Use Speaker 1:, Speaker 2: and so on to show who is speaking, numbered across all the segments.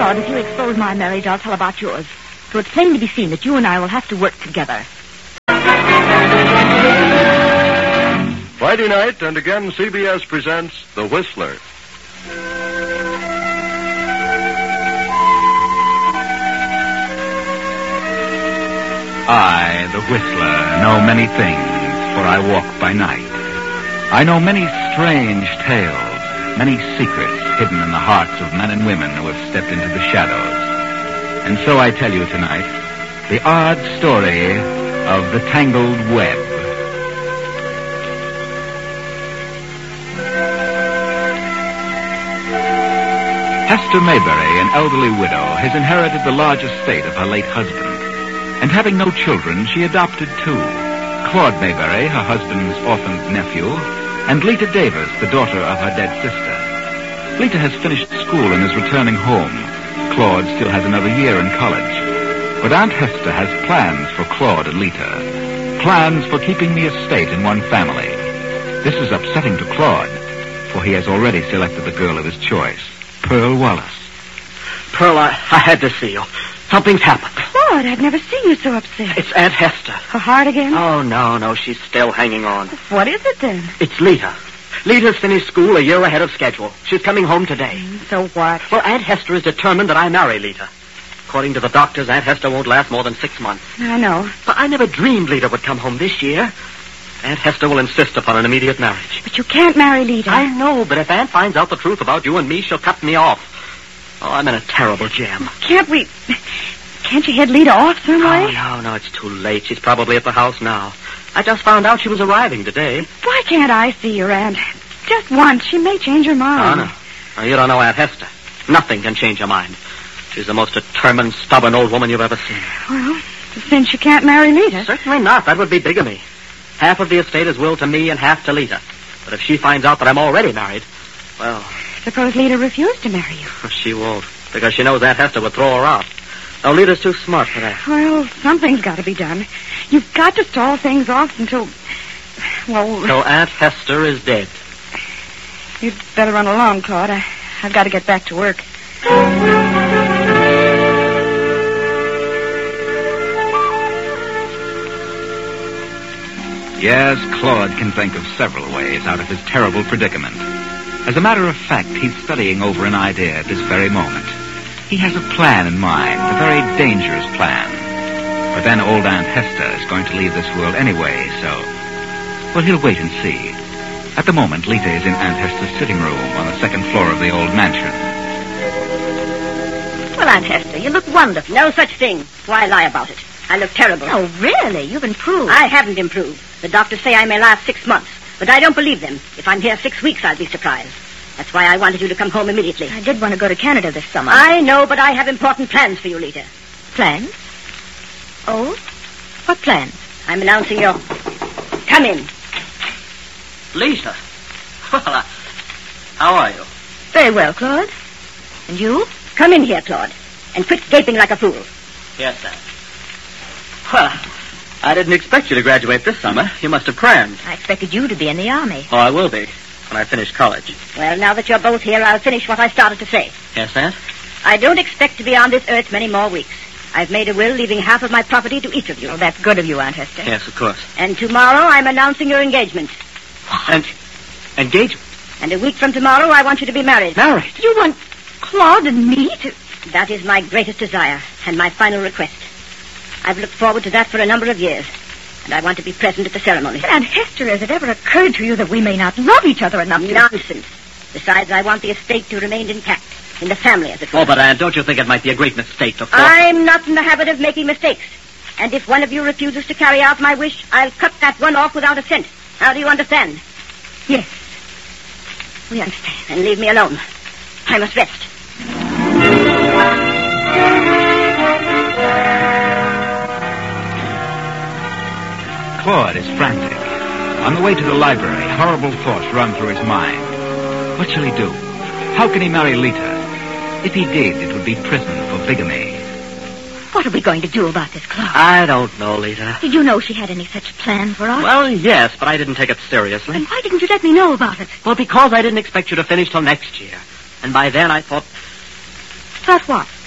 Speaker 1: Claude, if you expose my marriage, I'll tell about yours. So it's plain to be seen that you and I will have to work together.
Speaker 2: Friday night, and again CBS presents The Whistler.
Speaker 3: I, the Whistler, know many things, for I walk by night. I know many strange tales, many secrets hidden in the hearts of men and women who have stepped into the shadows. And so I tell you tonight the odd story of the Tangled Web. Hester Mayberry, an elderly widow, has inherited the large estate of her late husband. And having no children, she adopted two. Claude Mayberry, her husband's orphaned nephew, and Lita Davis, the daughter of her dead sister. Lita has finished school and is returning home. Claude still has another year in college. But Aunt Hester has plans for Claude and Lita. Plans for keeping the estate in one family. This is upsetting to Claude, for he has already selected the girl of his choice, Pearl Wallace.
Speaker 4: Pearl, I had to see you. Something's happened.
Speaker 1: Claude, I've never seen you so upset.
Speaker 4: It's Aunt Hester.
Speaker 1: Her heart again?
Speaker 4: Oh, no, she's still hanging on.
Speaker 1: What is it then?
Speaker 4: It's Lita. Lita's finished school a year ahead of schedule. She's coming home today.
Speaker 1: So what?
Speaker 4: Well, Aunt Hester is determined that I marry Lita. According to the doctors, Aunt Hester won't last more than 6 months.
Speaker 1: I know.
Speaker 4: But I never dreamed Lita would come home this year. Aunt Hester will insist upon an immediate marriage.
Speaker 1: But you can't marry Lita.
Speaker 4: I know, but if Aunt finds out the truth about you and me, she'll cut me off. Oh, I'm in a terrible jam.
Speaker 1: Can't you head Lita off some way?
Speaker 4: Oh, no, it's too late. She's probably at the house now. I just found out she was arriving today.
Speaker 1: Why can't I see her, Aunt? Just once. She may change her mind.
Speaker 4: Oh, no. Now, you don't know Aunt Hester. Nothing can change her mind. She's the most determined, stubborn old woman you've ever seen.
Speaker 1: Well, since you can't marry Lita.
Speaker 4: Certainly not. That would be bigamy. Half of the estate is willed to me and half to Lita. But if she finds out that I'm already married, well...
Speaker 1: Suppose Lita refused to marry you.
Speaker 4: She won't, because she knows Aunt Hester would throw her out. No, Lita's too smart for that.
Speaker 1: Well, something's got to be done. You've got to stall things off until... Well...
Speaker 4: So Aunt Hester is dead.
Speaker 1: You'd better run along, Claude. I've got to get back to work.
Speaker 3: Yes, Claude can think of several ways out of his terrible predicament. As a matter of fact, he's studying over an idea at this very moment. He has a plan in mind, a very dangerous plan. But then old Aunt Hester is going to leave this world anyway, so... Well, he'll wait and see. At the moment, Lita is in Aunt Hester's sitting room on the second floor of the old mansion.
Speaker 5: Well, Aunt Hester, you look wonderful. No such thing. Why lie about it? I look terrible.
Speaker 1: Oh, really? You've improved.
Speaker 5: I haven't improved. The doctors say I may last 6 months, but I don't believe them. If I'm here 6 weeks, I'll be surprised. That's why I wanted you to come home immediately.
Speaker 1: I did want to go to Canada this summer.
Speaker 5: I know, but I have important plans for you, Lita.
Speaker 1: Plans? Oh? What plans?
Speaker 5: I'm announcing your... Come in.
Speaker 4: Lita. Well, how are you?
Speaker 1: Very well, Claude. And you?
Speaker 5: Come in here, Claude, and quit gaping like a fool.
Speaker 4: Yes, sir. Well, I didn't expect you to graduate this summer. You must have crammed.
Speaker 1: I expected you to be in the Army.
Speaker 4: Oh, I will be when I finish college.
Speaker 5: Well, now that you're both here, I'll finish what I started to say.
Speaker 4: Yes, Aunt?
Speaker 5: I don't expect to be on this earth many more weeks. I've made a will leaving half of my property to each of you.
Speaker 1: Oh, that's good of you, Aunt Hester.
Speaker 4: Yes, of course.
Speaker 5: And tomorrow I'm announcing your engagement.
Speaker 4: And engagement?
Speaker 5: And a week from tomorrow I want you to be married.
Speaker 4: Married?
Speaker 1: You want Claude and me to...
Speaker 5: That is my greatest desire and my final request. I've looked forward to that for a number of years, and I want to be present at the ceremony.
Speaker 1: But Aunt Hester, has it ever occurred to you that we may not love each other enough to...
Speaker 5: Nonsense. Besides, I want the estate to remain intact, in the family, as it were.
Speaker 4: Oh, but Aunt, don't you think it might be a great mistake to force...
Speaker 5: I'm not in the habit of making mistakes. And if one of you refuses to carry out my wish, I'll cut that one off without a cent. How do you understand?
Speaker 1: Yes. We understand.
Speaker 5: Then leave me alone. I must rest.
Speaker 3: Claude is frantic. On the way to the library, horrible thoughts run through his mind. What shall he do? How can he marry Lita? If he did, it would be prison for bigamy.
Speaker 1: What are we going to do about this, Claude?
Speaker 4: I don't know, Lita.
Speaker 1: Did you know she had any such plan for us?
Speaker 4: Well, yes, but I didn't take it seriously.
Speaker 1: Then why didn't you let me know about it?
Speaker 4: Well, because I didn't expect you to finish till next year. And by then I thought...
Speaker 1: Thought what?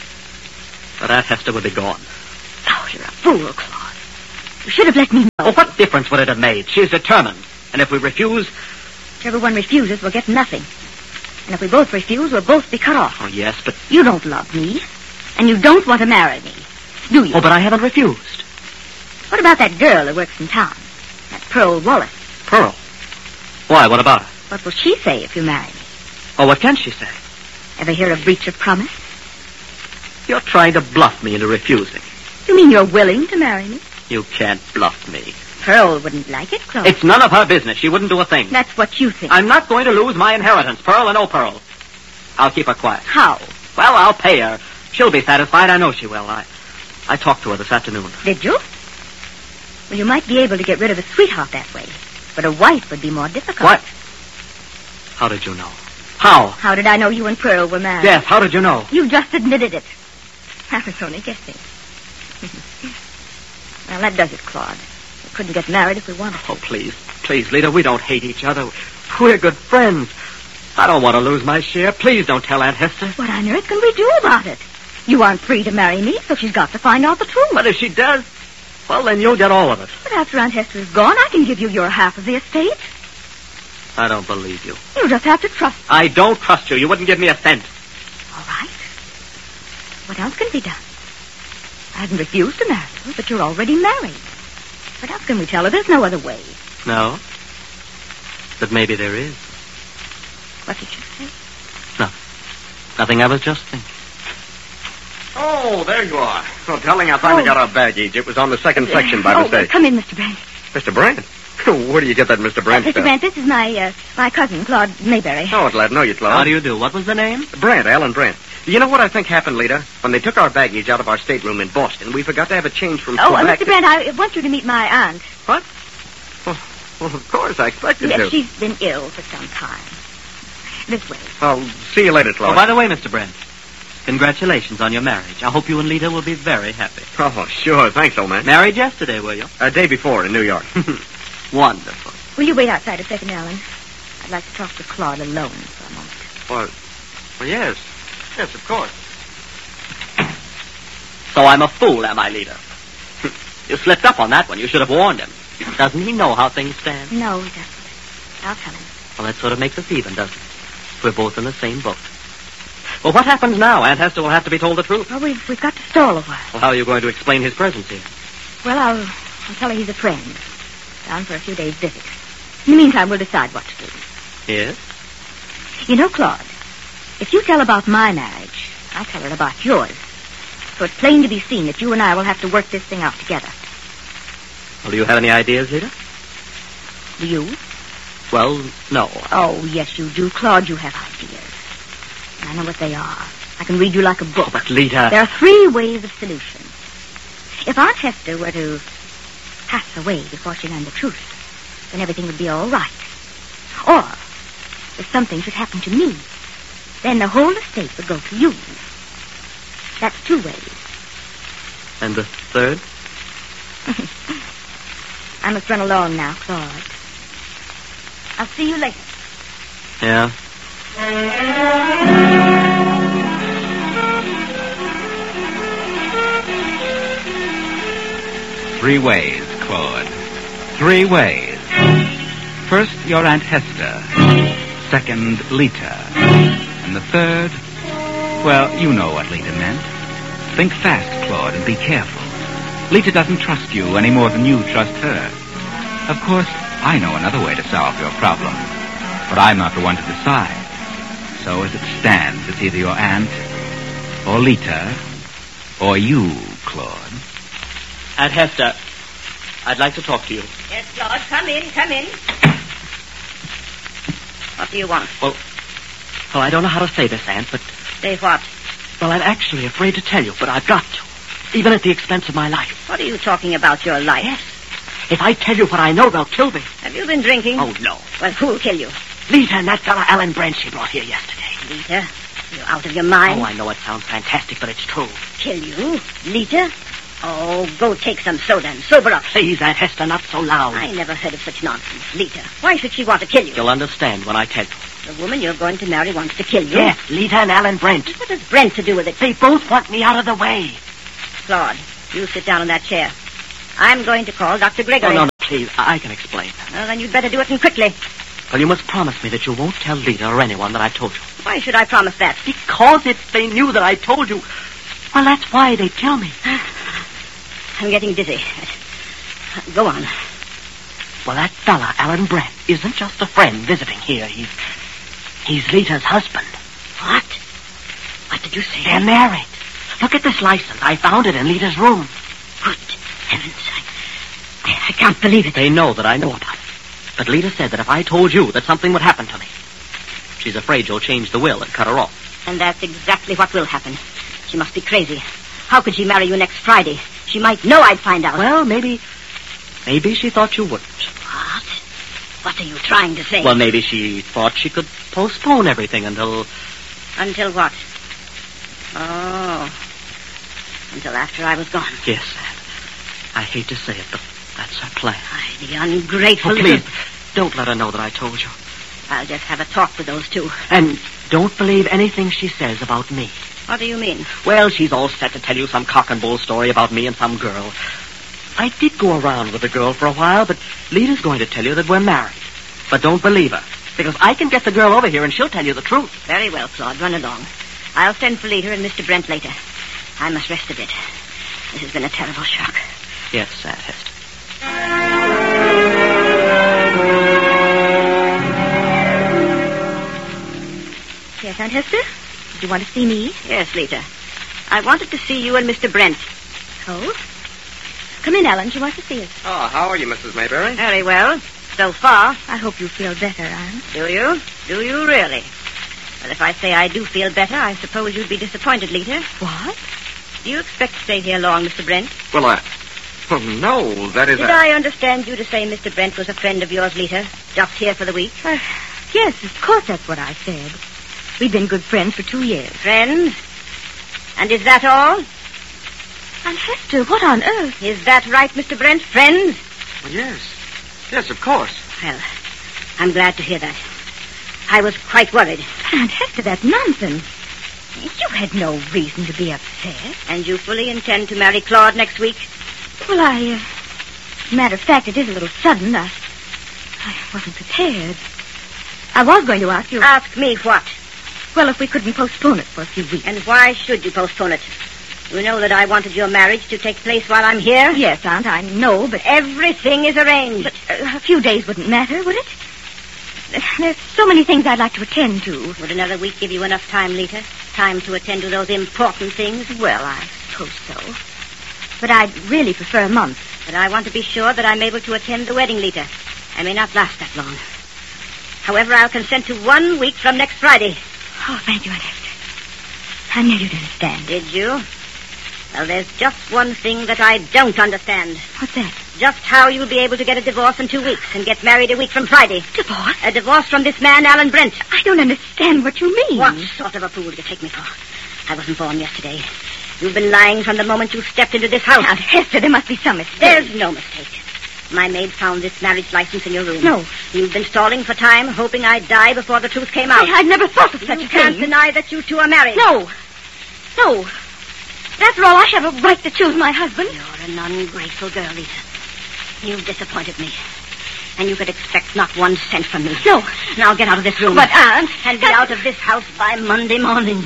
Speaker 4: But Aunt Hester would be gone.
Speaker 5: Oh, you're a fool, Claude. You should have let me know.
Speaker 4: Oh, what difference would it have made? She's determined. And if we refuse...
Speaker 5: Whichever one refuses will get nothing. And if we both refuse, we'll both be cut off.
Speaker 4: Oh, yes, but...
Speaker 5: You don't love me. And you don't want to marry me. Do you?
Speaker 4: Oh, but I haven't refused.
Speaker 5: What about that girl who works in town? That Pearl Wallace.
Speaker 4: Pearl? Why, what about her?
Speaker 5: What will she say if you marry me?
Speaker 4: Oh, what can she say?
Speaker 5: Ever hear of breach of promise?
Speaker 4: You're trying to bluff me into refusing.
Speaker 5: You mean you're willing to marry me?
Speaker 4: You can't bluff me.
Speaker 5: Pearl wouldn't like it, Claude.
Speaker 4: It's none of her business. She wouldn't do a thing.
Speaker 5: That's what you think.
Speaker 4: I'm not going to lose my inheritance, Pearl or no Pearl. I'll keep her quiet.
Speaker 5: How?
Speaker 4: Well, I'll pay her. She'll be satisfied. I know she will. I talked to her this afternoon.
Speaker 5: Did you? Well, you might be able to get rid of a sweetheart that way. But a wife would be more difficult.
Speaker 4: What? How did you know? How?
Speaker 5: How did I know you and Pearl were married?
Speaker 4: Yes, how did you know?
Speaker 5: You just admitted it. I was only guessing. Well, that does it, Claude. We couldn't get married if we wanted to.
Speaker 4: Oh, please. Please, Lita, we don't hate each other. We're good friends. I don't want to lose my share. Please don't tell Aunt Hester.
Speaker 5: What on earth can we do about it? You aren't free to marry me, so she's got to find out the truth.
Speaker 4: But if she does, well, then you'll get all of it.
Speaker 5: But after Aunt Hester is gone, I can give you your half of the estate.
Speaker 4: I don't believe you.
Speaker 5: You just have to trust me.
Speaker 4: I don't trust you. You wouldn't give me a cent.
Speaker 5: All right. What else can be done? I haven't refused to marry you, but you're already married. What else can we tell her? There's no other way.
Speaker 4: No? But maybe there is.
Speaker 5: What did you say?
Speaker 4: Nothing. I was just thinking.
Speaker 2: Oh, there you are. Oh, darling, I finally got our baggage. It was on the second section by mistake.
Speaker 5: Come in, Mr. Brent.
Speaker 2: Mr. Brent? Where do you get that Mr. Brent
Speaker 5: Mr.
Speaker 2: stuff?
Speaker 5: Brent, this is my cousin, Claude Mayberry.
Speaker 2: Oh, glad to know you, Claude.
Speaker 4: How do you do? What was the name?
Speaker 2: Brent, Alan Brent. You know what I think happened, Lita? When they took our baggage out of our stateroom in Boston, we forgot to have a change from Quebec
Speaker 5: Mr. Brent, I want you to meet my aunt.
Speaker 2: What? Well, of course, I expected
Speaker 5: Yes,
Speaker 2: to.
Speaker 5: she's been ill for some time. This way.
Speaker 2: I'll see you later, Claude.
Speaker 4: Oh, by the way, Mr. Brent, congratulations on your marriage. I hope you and Lita will be very happy.
Speaker 2: Oh, sure. Thanks, old man.
Speaker 4: Married yesterday, were you?
Speaker 2: A day before in New York.
Speaker 4: Wonderful.
Speaker 5: Will you wait outside a second, Alan? I'd like to talk to Claude alone for a moment.
Speaker 2: Well, yes. Yes, of course.
Speaker 4: So I'm a fool, am I, Lita? You slipped up on that one. You should have warned him. Doesn't he know how things stand?
Speaker 5: No, he doesn't. I'll tell him.
Speaker 4: Well, that sort of makes us even, doesn't it? We're both in the same boat. Well, what happens now? Aunt Hester will have to be told the truth.
Speaker 5: Well, we've got to stall a while.
Speaker 4: Well, how are you going to explain his presence here?
Speaker 5: Well, I'll tell her he's a friend. Down for a few days' visit. In the meantime, we'll decide what to do.
Speaker 4: Yes?
Speaker 5: You know, Claude, if you tell about my marriage, I'll tell her about yours. So it's plain to be seen that you and I will have to work this thing out together.
Speaker 4: Well, do you have any ideas, Lita?
Speaker 5: Do you?
Speaker 4: Well, no.
Speaker 5: Oh, yes, you do, Claude. You have ideas. I know what they are. I can read you like a book.
Speaker 4: Oh, but Lita...
Speaker 5: There are 3 ways of solution. If Aunt Hester were to pass away before she learned the truth, then everything would be all right. Or, if something should happen to me, then the whole estate would go to you. That's 2 ways.
Speaker 4: And the third?
Speaker 5: I must run along now, Claude. I'll see you later.
Speaker 4: Yeah?
Speaker 3: Three ways, Claude. 3 ways. First, your Aunt Hester. Second, Lita. And the third, well, you know what Lita meant. Think fast, Claude, and be careful. Lita doesn't trust you any more than you trust her. Of course, I know another way to solve your problem, but I'm not the one to decide. So as it stands, it's either your aunt, or Lita, or you, Claude.
Speaker 4: Aunt Hester, I'd like to talk to you.
Speaker 5: Yes, Claude, come in. What do you want?
Speaker 4: Well, I don't know how to say this, Aunt, but...
Speaker 5: Say what?
Speaker 4: Well, I'm actually afraid to tell you, but I've got to. Even at the expense of my life.
Speaker 5: What are you talking about, your life?
Speaker 4: Yes. If I tell you what I know, they'll kill me.
Speaker 5: Have you been drinking?
Speaker 4: Oh, no.
Speaker 5: Well, who'll kill you?
Speaker 4: Lita and that fella Alan Brent she brought here yesterday.
Speaker 5: Lita? You're out of your mind?
Speaker 4: Oh, I know it sounds fantastic, but it's true.
Speaker 5: Kill you? Lita? Oh, go take some soda and sober up.
Speaker 4: Please, Aunt Hester, not so loud.
Speaker 5: I never heard of such nonsense. Lita, why should she want to kill you?
Speaker 4: You'll understand when I tell you.
Speaker 5: The woman you're going to marry wants to kill you?
Speaker 4: Yes, Lita and Alan Brent.
Speaker 5: What has Brent to do with it?
Speaker 4: They both want me out of the way.
Speaker 5: Claude, you sit down in that chair. I'm going to call Dr. Gregory.
Speaker 4: Oh, no, please. I can explain.
Speaker 5: Well, then you'd better do it, and quickly.
Speaker 4: Well, you must promise me that you won't tell Lita or anyone that I told you.
Speaker 5: Why should I promise that?
Speaker 4: Because if they knew that I told you, well, that's why they'd kill me.
Speaker 5: I'm getting dizzy. Go on.
Speaker 4: Well, that fella, Alan Brent, isn't just a friend visiting here. He's Lita's husband.
Speaker 5: What? What did you say?
Speaker 4: They're married. Look at this license. I found it in Lita's room.
Speaker 5: Good heavens. I can't believe it.
Speaker 4: They know that I know about it. But Lita said that if I told you that something would happen to me, she's afraid you'll change the will and cut her off.
Speaker 5: And that's exactly what will happen. She must be crazy. How could she marry you next Friday? She might know I'd find out.
Speaker 4: Well, maybe she thought you wouldn't.
Speaker 5: What? What are you trying to say?
Speaker 4: Well, maybe she thought she could postpone everything until...
Speaker 5: Until what? Oh. Until after I was gone.
Speaker 4: Yes, Aunt. I hate to say it, but that's her plan.
Speaker 5: The ungrateful...
Speaker 4: Oh, please, don't let her know that I told you.
Speaker 5: I'll just have a talk with those two.
Speaker 4: And don't believe anything she says about me.
Speaker 5: What do you mean?
Speaker 4: Well, she's all set to tell you some cock and bull story about me and some girl. I did go around with the girl for a while, but Lita's going to tell you that we're married. But don't believe her, because I can get the girl over here and she'll tell you the truth.
Speaker 5: Very well, Claude. Run along. I'll send for Lita and Mr. Brent later. I must rest a bit. This has been a terrible shock.
Speaker 4: Yes, Aunt Hester.
Speaker 5: Yes, Aunt Hester? Did you want to see me? Yes, Lita. I wanted to see you and Mr. Brent. Oh? Come in, Ellen. She wants to see us.
Speaker 2: Oh, how are you, Mrs. Mayberry?
Speaker 5: Very well. So far.
Speaker 1: I hope you feel better, Aunt.
Speaker 5: Do you? Do you really? Well, if I say I do feel better, I suppose you'd be disappointed, Lita.
Speaker 1: What?
Speaker 5: Do you expect to stay here long, Mr. Brent?
Speaker 2: Well, no, that is...
Speaker 5: Did I understand you to say Mr. Brent was a friend of yours, Lita? Just here for the week?
Speaker 1: Yes, of course that's what I said. We've been good friends for 2 years.
Speaker 5: Friends? And is that all?
Speaker 1: Aunt Hester, what on earth?
Speaker 5: Is that right, Mr. Brent? Friends?
Speaker 2: Well, yes. Yes, of course.
Speaker 5: Well, I'm glad to hear that. I was quite worried.
Speaker 1: Aunt Hester, that's nonsense. You had no reason to be upset.
Speaker 5: And you fully intend to marry Claude next week?
Speaker 1: Well, matter of fact, it is a little sudden. I wasn't prepared. I was going to ask you...
Speaker 5: Ask me what?
Speaker 1: Well, if we couldn't postpone it for a few weeks.
Speaker 5: And why should you postpone it? You know that I wanted your marriage to take place while I'm here?
Speaker 1: Yes, Aunt, I know, but...
Speaker 5: Everything is arranged.
Speaker 1: But a few days wouldn't matter, would it? There's so many things I'd like to attend to.
Speaker 5: Would another week give you enough time, Lita? Time to attend to those important things?
Speaker 1: Well, I suppose so. But I'd really prefer a month.
Speaker 5: But I want to be sure that I'm able to attend the wedding, Lita. I may not last that long. However, I'll consent to 1 week from next Friday.
Speaker 1: Oh, thank you, Aunt Hester. I knew you'd understand.
Speaker 5: Did you? Well, there's just one thing that I don't understand.
Speaker 1: What's that?
Speaker 5: Just how you'll be able to get a divorce in 2 weeks and get married a week from Friday.
Speaker 1: Divorce?
Speaker 5: A divorce from this man, Alan Brent.
Speaker 1: I don't understand what you mean.
Speaker 5: What sort of a fool do you take me for? I wasn't born yesterday. You've been lying from the moment you stepped into this house.
Speaker 1: Aunt Hester, there must be some mistake.
Speaker 5: There's no mistake. My maid found this marriage license in your room.
Speaker 1: No.
Speaker 5: You've been stalling for time, hoping I'd die before the truth came out.
Speaker 1: I'd never thought of such a thing.
Speaker 5: You can't deny that you two are married.
Speaker 1: No. No. After all, I have a right to choose my husband.
Speaker 5: You're an ungrateful girl, Lisa. You've disappointed me. And you could expect not 1 cent from me.
Speaker 1: No.
Speaker 5: Now get out of this room.
Speaker 1: But, Aunt...
Speaker 5: And be out of this house by Monday morning.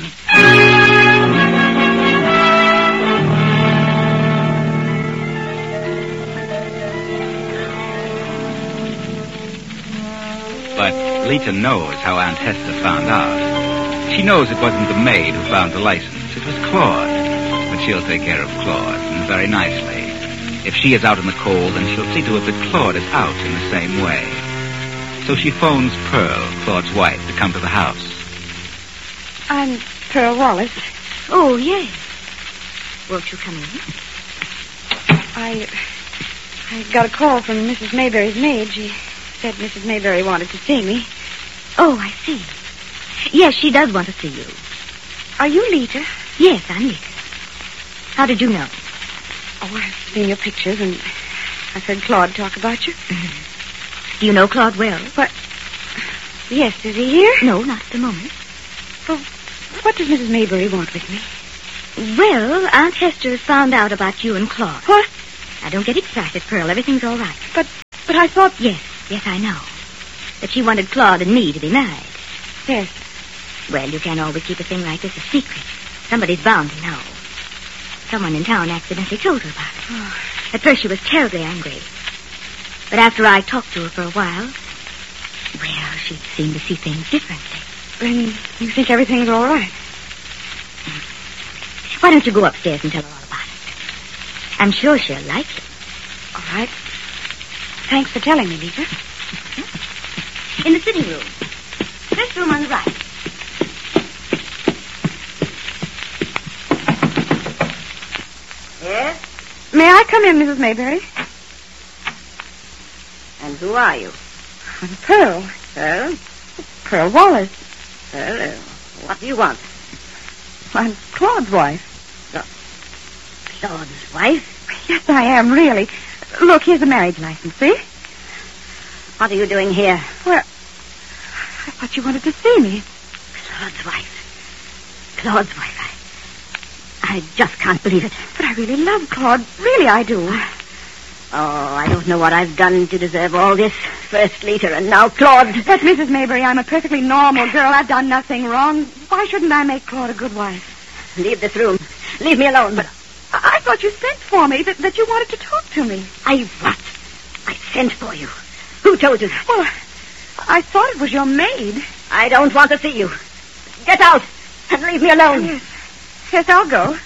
Speaker 3: But Lita knows how Aunt Hester found out. She knows it wasn't the maid who found the license. It was Claude. But she'll take care of Claude, and very nicely. If she is out in the cold, then she'll see to it that Claude is out in the same way. So she phones Pearl, Claude's wife, to come to the house.
Speaker 1: I'm Pearl Wallace. Oh, yes. Won't you come in?
Speaker 6: I got a call from Mrs. Mayberry's maid. She said Mrs. Mayberry wanted to see me.
Speaker 1: Oh, I see. Yes, she does want to see you.
Speaker 6: Are you Lita?
Speaker 1: Yes, I'm Lita. How did you know?
Speaker 6: Oh, I've seen your pictures, and I've heard Claude talk about you.
Speaker 1: Mm-hmm. Do you know Claude well?
Speaker 6: What? Yes, is he here?
Speaker 1: No, not at the moment.
Speaker 6: Well, what does Mrs. Mayberry want with me?
Speaker 1: Well, Aunt Hester has found out about you and Claude.
Speaker 6: What?
Speaker 1: Now, don't get excited, Pearl. Everything's all right.
Speaker 6: But I thought...
Speaker 1: Yes, I know. That she wanted Claude and me to be married.
Speaker 6: Yes.
Speaker 1: Well, you can't always keep a thing like this a secret. Somebody's bound to know. Someone in town accidentally told her about it.
Speaker 6: Oh.
Speaker 1: At first, she was terribly angry. But after I talked to her for a while, well, she seemed to see things differently.
Speaker 6: Then you think everything's all right?
Speaker 1: Why don't you go upstairs and tell her all about it? I'm sure she'll like it.
Speaker 6: All right. Thanks for telling me, Lisa.
Speaker 1: In the sitting room. This room on the right.
Speaker 5: Yes?
Speaker 6: May I come in, Mrs. Mayberry?
Speaker 5: And who are you?
Speaker 6: I'm Pearl.
Speaker 5: Pearl?
Speaker 6: Pearl Wallace.
Speaker 5: Pearl, what do you want?
Speaker 6: I'm Claude's wife.
Speaker 5: Claude's wife?
Speaker 6: Yes, I am, really. Look, here's the marriage license, see?
Speaker 5: What are you doing here?
Speaker 6: Well, I thought you wanted to see me.
Speaker 5: Claude's wife. Claude's wife. I just can't believe it.
Speaker 6: But I really love Claude. Really, I do.
Speaker 5: Oh, I don't know what I've done to deserve all this. First Lita and now Claude.
Speaker 6: But, Mrs. Mayberry, I'm a perfectly normal girl. I've done nothing wrong. Why shouldn't I make Claude a good wife?
Speaker 5: Leave this room. Leave me alone. But
Speaker 6: I thought you sent for me, that you wanted to talk to me.
Speaker 5: I sent for you. Who told you that?
Speaker 6: Well, I thought it was your maid.
Speaker 5: I don't want to see you. Get out and leave me alone.
Speaker 6: Yes, I'll go.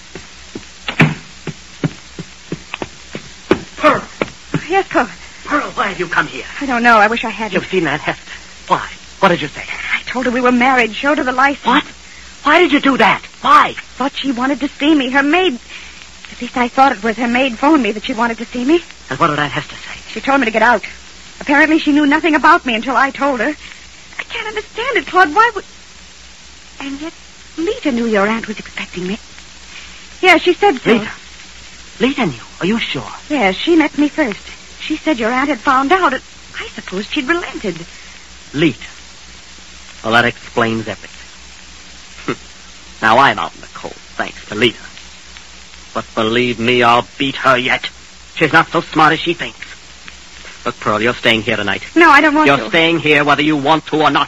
Speaker 4: Pearl!
Speaker 6: Yes, Claude.
Speaker 4: Pearl, why have you come here?
Speaker 6: I don't know. I wish I hadn't.
Speaker 4: You've seen Aunt Hester. Why? What did you say?
Speaker 6: I told her we were married. Showed her the license.
Speaker 4: What? Why did you do that? Why?
Speaker 6: Thought she wanted to see me. Her maid... At least I thought it was her maid phoned me that she wanted to see me.
Speaker 4: And what did Aunt Hester say?
Speaker 6: She told me to get out. Apparently she knew nothing about me until I told her. I can't understand it, Claude. Why would... And yet Lita knew your aunt was expecting me. Yeah, she said so.
Speaker 4: Lita? Lita knew? Are you sure?
Speaker 6: Yes, she met me first. She said your aunt had found out, and I supposed she'd relented.
Speaker 4: Lita. Well, that explains everything. Now I'm out in the cold, thanks to Lita. But believe me, I'll beat her yet. She's not so smart as she thinks. Look, Pearl, you're staying here tonight.
Speaker 6: No, I don't want to.
Speaker 4: You're staying here whether you want to or not.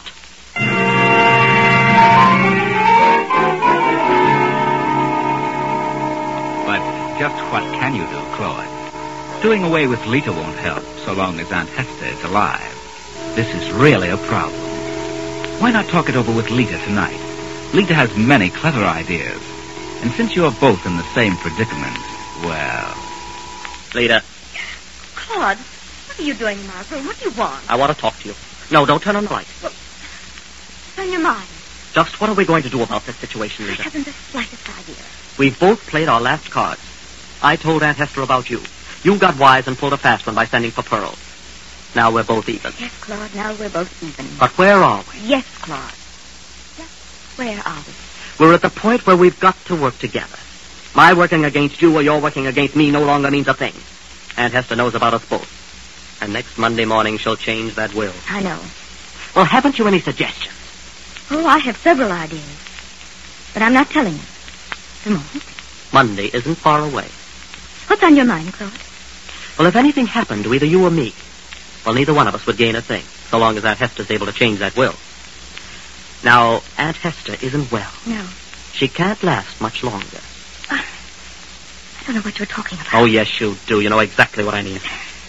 Speaker 3: But just what can you do, Claude? Doing away with Lita won't help so long as Aunt Hester is alive. This is really a problem. Why not talk it over with Lita tonight? Lita has many clever ideas. And since you're both in the same predicament, well...
Speaker 4: Lita,
Speaker 1: Claude, what are you doing in my room? What do you want?
Speaker 4: I want to talk to you. No, don't turn on the light.
Speaker 1: What's on your mind?
Speaker 4: Just what are we going to do about this situation,
Speaker 1: I
Speaker 4: Lita?
Speaker 1: haven't the slightest idea.
Speaker 4: We've both played our last cards. I told Aunt Hester about you. You got wise and pulled a fast one by sending for Pearl. Now we're both even.
Speaker 1: Yes, Claude, now we're both even.
Speaker 4: But where are we?
Speaker 1: Yes, Claude. Just where are we?
Speaker 4: We're at the point where we've got to work together. My working against you or your working against me no longer means a thing. Aunt Hester knows about us both. And next Monday morning she'll change that will.
Speaker 1: I know.
Speaker 4: Well, haven't you any suggestions?
Speaker 1: Oh, I have several ideas. But I'm not telling you. The moment.
Speaker 4: Monday isn't far away.
Speaker 1: What's on your mind, Claude?
Speaker 4: Well, if anything happened to either you or me, well, neither one of us would gain a thing, so long as Aunt Hester's able to change that will. Now, Aunt Hester isn't well.
Speaker 1: No.
Speaker 4: She can't last much longer.
Speaker 1: I don't know what you're talking about.
Speaker 4: Oh, yes, you do. You know exactly what I mean.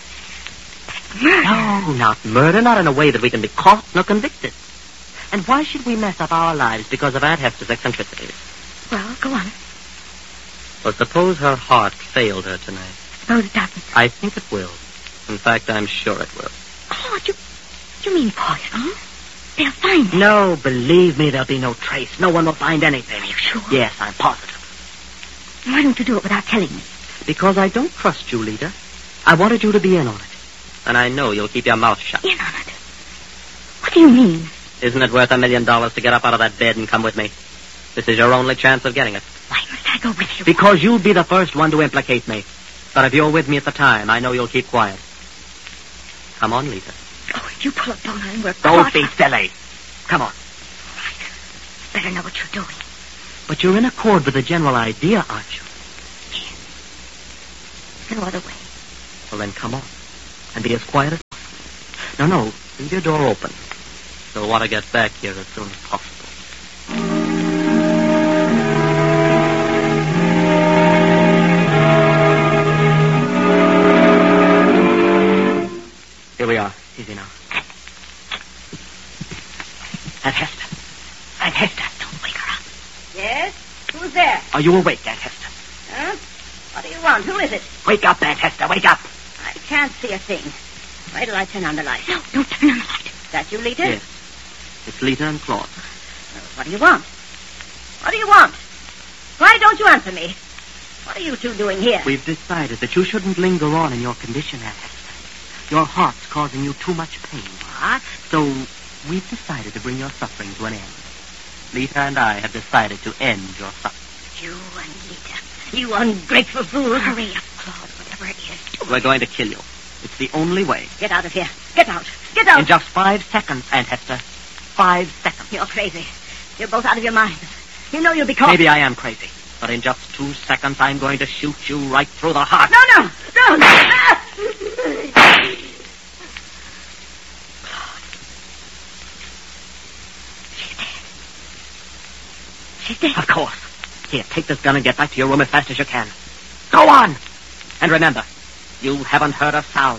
Speaker 1: Murder.
Speaker 4: No, not murder. Not in a way that we can be caught nor convicted. And why should we mess up our lives because of Aunt Hester's eccentricities?
Speaker 1: Well, go on.
Speaker 4: Well, suppose her heart failed her tonight.
Speaker 1: Suppose it doesn't.
Speaker 4: I think it will. In fact, I'm sure it will.
Speaker 1: Claude, you mean poison? They'll find it.
Speaker 4: No, believe me, there'll be no trace. No one will find anything.
Speaker 1: Are you sure?
Speaker 4: Yes, I'm positive.
Speaker 1: Why don't you do it without telling me?
Speaker 4: Because I don't trust you, Lita. I wanted you to be in on it. And I know you'll keep your mouth shut.
Speaker 1: In on it? What do you mean?
Speaker 4: Isn't it worth $1 million to get up out of that bed and come with me? This is your only chance of getting it.
Speaker 1: Why must I go with you?
Speaker 4: Because you'll be the first one to implicate me. But if you're with me at the time, I know you'll keep quiet. Come on, Lita.
Speaker 1: Oh, if you pull a boner and we're
Speaker 4: Don't
Speaker 1: caught...
Speaker 4: be silly. Come on.
Speaker 1: Right. Better know what you're doing.
Speaker 4: But you're in accord with the general idea, aren't you?
Speaker 5: No other way.
Speaker 4: Well, then come on. And be as quiet as possible. No, leave your door open. You'll want to get back here as soon as possible. Here we are. Easy now. Aunt Hester. Aunt Hester.
Speaker 5: Don't wake her up.
Speaker 6: Yes? Who's there?
Speaker 4: Are you awake, Aunt Hester?
Speaker 6: Huh? What do you want? Who is it?
Speaker 4: Wake up, Aunt Hester. Wake up.
Speaker 6: I can't see a thing. Wait till I turn on the light.
Speaker 5: No, don't turn on the light.
Speaker 6: Is that you, Lita?
Speaker 4: Yes. It's Lita and Claude.
Speaker 6: What do you want? What do you want? Why don't you answer me? What are you two doing here?
Speaker 4: We've decided that you shouldn't linger on in your condition, Aunt Hester. Your heart's causing you too much pain.
Speaker 6: What?
Speaker 4: So we've decided to bring your suffering to an end. Lita and I have decided to end your suffering.
Speaker 6: You and Lita. You ungrateful fool.
Speaker 5: Hurry up, Claude, whatever it is.
Speaker 4: We're going to kill you. It's the only way.
Speaker 6: Get out of here. Get out. Get out.
Speaker 4: In just 5 seconds, Aunt Hester. 5 seconds.
Speaker 6: You're crazy. You're both out of your minds. You know you'll be caught.
Speaker 4: Maybe I am crazy. But in just 2 seconds, I'm going to shoot you right through the heart.
Speaker 6: No. Ah!
Speaker 5: She's dead.
Speaker 4: Of course. Here, take this gun and get back to your room as fast as you can. Go on! And remember, you haven't heard a sound.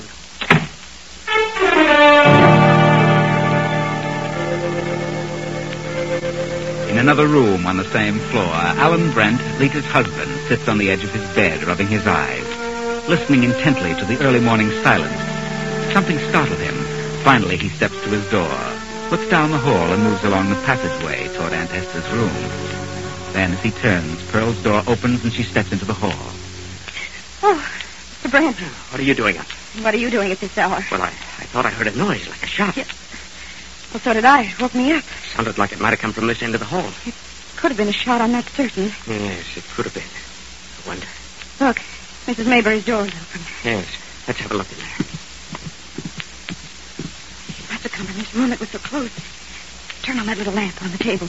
Speaker 3: In another room on the same floor, Alan Brent, Lita's husband, sits on the edge of his bed, rubbing his eyes, listening intently to the early morning silence. Something startled him. Finally, he steps to his door, looks down the hall, and moves along the passageway toward Aunt Hester's room. Then, as he turns, Pearl's door opens and she steps into the hall.
Speaker 6: Oh, Mr. Brent.
Speaker 2: What are you doing up?
Speaker 6: What are you doing at this hour?
Speaker 2: Well, I thought I heard a noise like a shot.
Speaker 6: Yeah. Well, so did I. It woke me up.
Speaker 2: Sounded like it might have come from this end of the hall.
Speaker 6: Could have been a shot, I'm not certain.
Speaker 2: Yes, it could have been. I wonder.
Speaker 6: Look, Mrs. Maybury's door is open.
Speaker 2: Yes, let's have a look in there.
Speaker 6: She must have come in this room. It was so close. Turn on that little lamp on the table.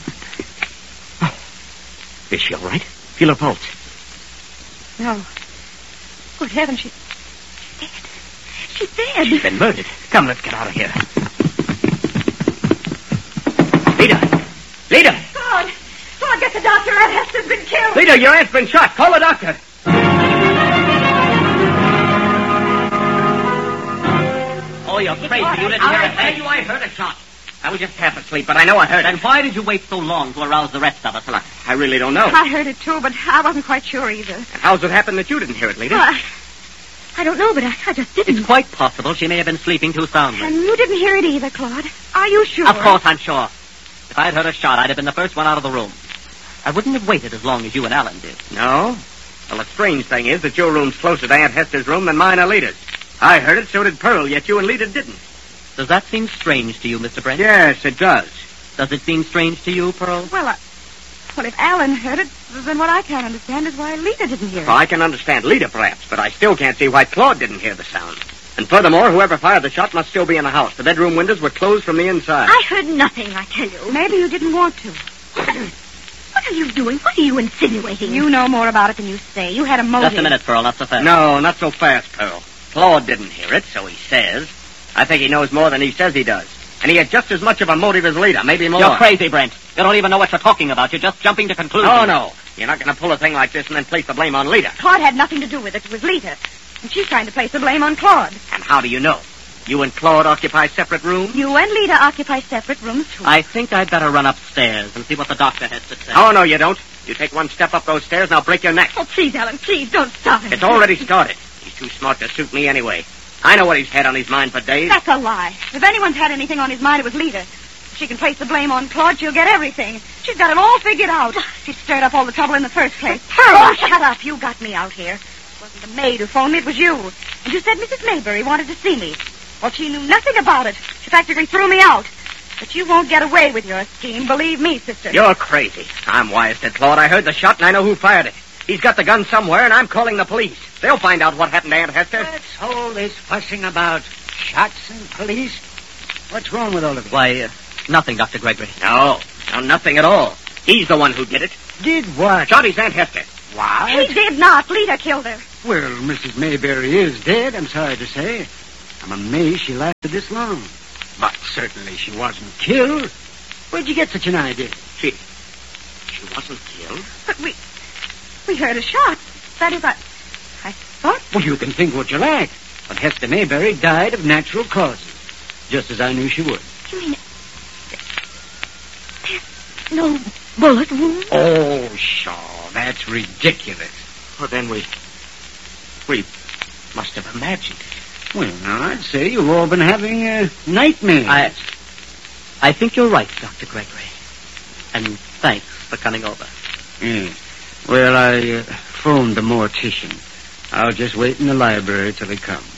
Speaker 2: Is she all right? Feel her pulse.
Speaker 6: No. Good heavens, she's dead. She's dead.
Speaker 2: She's been murdered. Come, let's get out of here. Lita!
Speaker 6: Claude, get the doctor. Aunt Hester's been killed.
Speaker 2: Lita, your aunt's been shot. Call the doctor.
Speaker 4: Oh, you're crazy. You didn't hear a thing.
Speaker 2: I heard a shot. I was just half asleep, but I know I heard it.
Speaker 4: Then why did you wait so long to arouse the rest of us?
Speaker 2: Well, I really don't know.
Speaker 6: I heard it, too, but I wasn't quite sure either.
Speaker 2: And how's it happen that you didn't hear it, Lita?
Speaker 6: Well, I don't know, but I just didn't.
Speaker 4: It's quite possible she may have been sleeping too soundly.
Speaker 6: And you didn't hear it either, Claude. Are you sure?
Speaker 4: Of course I'm sure. If I'd heard a shot, I'd have been the first one out of the room. I wouldn't have waited as long as you and Alan did.
Speaker 2: No? Well, the strange thing is that your room's closer to Aunt Hester's room than mine or Lita's. I heard it, so did Pearl, yet you and Lita didn't.
Speaker 4: Does that seem strange to you, Mr. Brent?
Speaker 2: Yes, it does.
Speaker 4: Does it seem strange to you, Pearl?
Speaker 6: Well, if Alan heard it, then what I can't understand is why Lita didn't hear it.
Speaker 2: Well, I can understand Lita, perhaps, but I still can't see why Claude didn't hear the sound. And furthermore, whoever fired the shot must still be in the house. The bedroom windows were closed from the inside.
Speaker 5: I heard nothing, I tell you.
Speaker 6: Maybe you didn't want to.
Speaker 5: What are you doing? What are you insinuating?
Speaker 6: You know more about it than you say. You had a motive.
Speaker 4: Just a minute, Pearl, not so fast.
Speaker 2: No, not so fast, Pearl. Claude didn't hear it, so he says. I think he knows more than he says he does. And he had just as much of a motive as Lita, maybe more.
Speaker 4: You're crazy, Brent. You don't even know what you're talking about. You're just jumping to conclusions.
Speaker 2: Oh, no. You're not going to pull a thing like this and then place the blame on Lita.
Speaker 6: Claude had nothing to do with it. It was Lita. And she's trying to place the blame on Claude.
Speaker 2: And how do you know? You and Claude occupy separate rooms?
Speaker 6: You and Lita occupy separate rooms, too.
Speaker 4: I think I'd better run upstairs and see what the doctor has to say.
Speaker 2: Oh, no, you don't. You take one step up those stairs and I'll break your neck.
Speaker 5: Oh, please, Alan, please, don't stop him.
Speaker 2: It's already started. He's too smart to suit me anyway. I know what he's had on his mind for days.
Speaker 6: That's a lie. If anyone's had anything on his mind, it was Lita. If she can place the blame on Claude, she'll get everything. She's got it all figured out. She stirred up all the trouble in the first place. Oh, shut up. You got me out here. It wasn't the maid who phoned me, it was you. And you said Mrs. Maybury wanted to see me. Well, she knew nothing about it. She practically threw me out. But you won't get away with your scheme, believe me, sister.
Speaker 2: You're crazy. I'm wise, said Claude. I heard the shot and I know who fired it. He's got the gun somewhere and I'm calling the police. They'll find out what happened to Aunt Hester.
Speaker 7: What's all this fussing about? Shots and police? What's wrong with all of it?
Speaker 4: Why, nothing, Dr. Gregory.
Speaker 2: No, nothing at all. He's the one who did it.
Speaker 7: Did what?
Speaker 2: Shot his Aunt Hester.
Speaker 7: What?
Speaker 6: He did not. Lita killed her.
Speaker 7: Well, Mrs. Mayberry is dead, I'm sorry to say. I'm amazed she lasted this long. But certainly she wasn't killed. Where'd you get such an idea?
Speaker 2: She wasn't killed?
Speaker 6: But we heard a shot. That is, I thought...
Speaker 7: Well, you can think what you like. But Hester Mayberry died of natural causes. Just as I knew she would.
Speaker 5: You mean... There's no bullet wound?
Speaker 7: Oh, Shaw, that's ridiculous.
Speaker 2: Well, then we must have imagined it.
Speaker 7: Well, now, I'd say you've all been having nightmares.
Speaker 4: I think you're right, Dr. Gregory. And thanks for coming over.
Speaker 7: Yeah. Well, I phoned the mortician. I'll just wait in the library till he comes.